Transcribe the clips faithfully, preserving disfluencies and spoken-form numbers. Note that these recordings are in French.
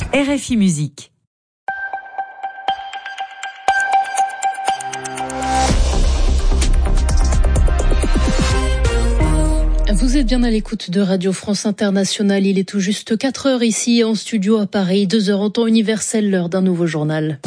R F I Musique. Vous êtes bien à l'écoute de Radio France Internationale. Il est tout juste quatre heures ici en studio à Paris, deux heures en temps universel, l'heure d'un nouveau journal.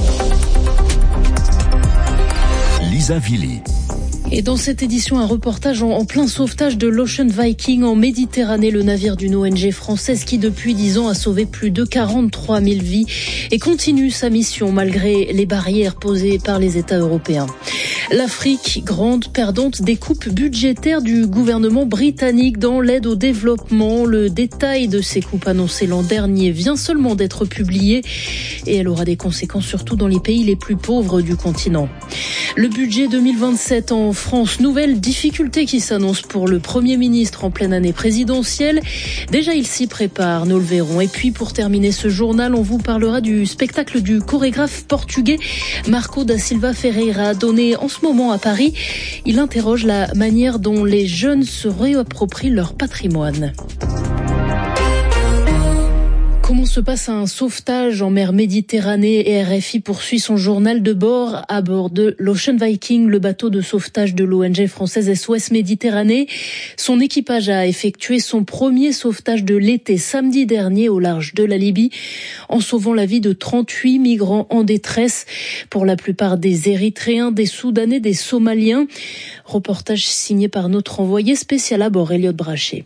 Lisa Villy. Et dans cette édition, un reportage en, en plein sauvetage de l'Ocean Viking en Méditerranée, le navire d'une O N G française qui depuis dix ans a sauvé plus de quarante-trois mille vies et continue sa mission malgré les barrières posées par les États européens. L'Afrique, grande perdante des coupes budgétaires du gouvernement britannique dans l'aide au développement. Le détail de ces coupes annoncées l'an dernier vient seulement d'être publié et elle aura des conséquences surtout dans les pays les plus pauvres du continent. Le budget deux mille vingt-sept en France, nouvelle difficulté qui s'annonce pour le Premier ministre en pleine année présidentielle. Déjà, il s'y prépare, nous le verrons. Et puis, pour terminer ce journal, on vous parlera du spectacle du chorégraphe portugais Marco da Silva Ferreira, donné en ce moment à Paris. Il interroge la manière dont les jeunes se réapproprient leur patrimoine. Comment se passe un sauvetage en mer Méditerranée? Et R F I poursuit son journal de bord à bord de l'Ocean Viking, le bateau de sauvetage de l'O N G française S O S Méditerranée. Son équipage a effectué son premier sauvetage de l'été samedi dernier au large de la Libye, en sauvant la vie de trente-huit migrants en détresse, pour la plupart des Érythréens, des Soudanais, des Somaliens. Reportage signé par notre envoyé spécial à bord, Elliot Brachet.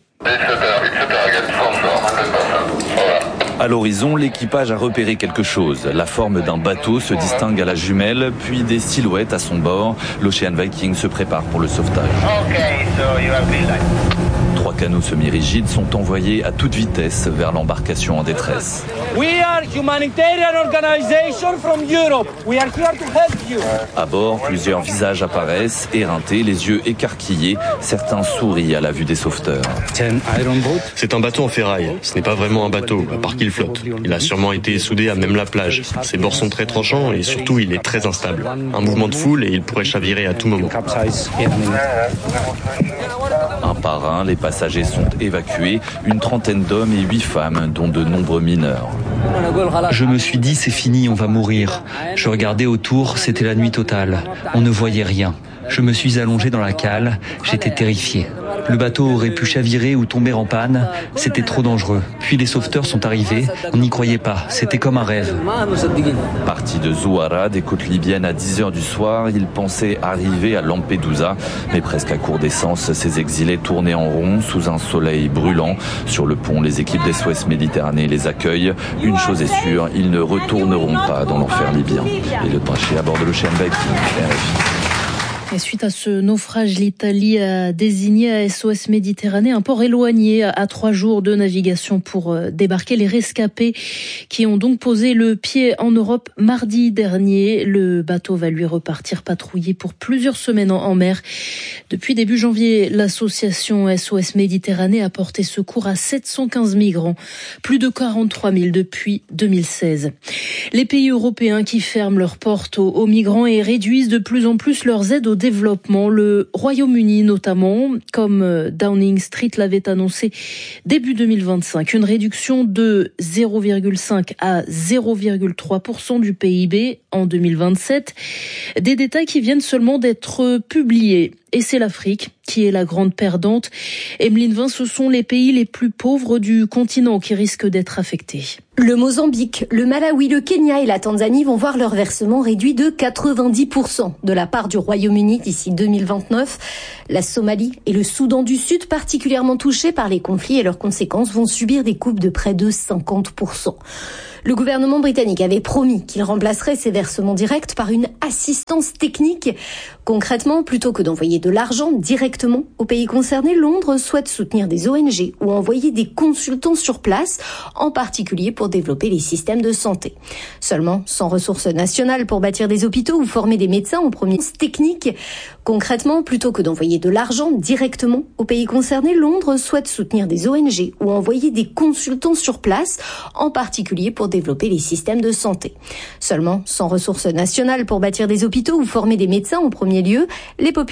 À l'horizon, l'équipage a repéré quelque chose. La forme d'un bateau se distingue à la jumelle, puis des silhouettes à son bord. L'Ocean Viking se prépare pour le sauvetage. Okay, so you have green light. Trois canots semi-rigides sont envoyés à toute vitesse vers l'embarcation en détresse. We are humanitarian organization from Europe. We are here to help you. À bord, plusieurs visages apparaissent, éreintés, les yeux écarquillés. Certains sourient à la vue des sauveteurs. C'est un bateau en ferraille. Ce n'est pas vraiment un bateau, à part qu'il flotte. Il a sûrement été soudé à même la plage. Ses bords sont très tranchants et surtout, il est très instable. Un mouvement de foule et il pourrait chavirer à tout moment. Un par un, les passagers sont évacués, une trentaine d'hommes et huit femmes, dont de nombreux mineurs. Je me suis dit, c'est fini, on va mourir. Je regardais autour, c'était la nuit totale. On ne voyait rien. Je me suis allongé dans la cale, j'étais terrifié. Le bateau aurait pu chavirer ou tomber en panne, c'était trop dangereux. Puis les sauveteurs sont arrivés, on n'y croyait pas, c'était comme un rêve. Parti de Zouara, des côtes libyennes à dix heures du soir, ils pensaient arriver à Lampedusa, mais presque à court d'essence, ces exilés tournaient en rond sous un soleil brûlant. Sur le pont, les équipes d'S O S Méditerranée les accueillent. Une chose est sûre, ils ne retourneront pas dans l'enfer libyen. Et le Brachet à bord de l'Ocean Viking, R F I. Et suite à ce naufrage, l'Italie a désigné à S O S Méditerranée un port éloigné à trois jours de navigation pour débarquer les rescapés qui ont donc posé le pied en Europe mardi dernier. Le bateau va lui repartir patrouiller pour plusieurs semaines en mer. Depuis début janvier, l'association S O S Méditerranée a porté secours à sept cent quinze migrants, plus de quarante-trois mille depuis deux mille seize. Les pays européens qui ferment leurs portes aux, aux migrants et réduisent de plus en plus leurs aides aux développement, le Royaume-Uni notamment, comme Downing Street l'avait annoncé début deux mille vingt-cinq, une réduction de zéro virgule cinq à zéro virgule trois pour cent du P I B en deux mille vingt-sept. Des détails qui viennent seulement d'être publiés. Et c'est l'Afrique qui est la grande perdante. Emeline Vin, ce sont les pays les plus pauvres du continent qui risquent d'être affectés. Le Mozambique, le Malawi, le Kenya et la Tanzanie vont voir leur versement réduit de quatre-vingt-dix pour cent de la part du Royaume-Uni d'ici deux mille vingt-neuf. La Somalie et le Soudan du Sud, particulièrement touchés par les conflits et leurs conséquences, vont subir des coupes de près de cinquante pour cent. Le gouvernement britannique avait promis qu'il remplacerait ces versements directs par une assistance technique. Concrètement, plutôt que d'envoyer de l'argent directement aux pays concernés, Londres souhaite soutenir des O N G ou envoyer des consultants sur place, en particulier pour développer les systèmes de santé. Seulement, sans ressources nationales pour bâtir des hôpitaux ou former des médecins aux premiers techniques. Concrètement, plutôt que d'envoyer de l'argent directement aux pays concernés, Londres souhaite soutenir des O N G ou envoyer des consultants sur place, en particulier pour développer les systèmes de santé. Seulement, sans ressources nationales pour bâtir des hôpitaux ou former des médecins au premier lieu, les populations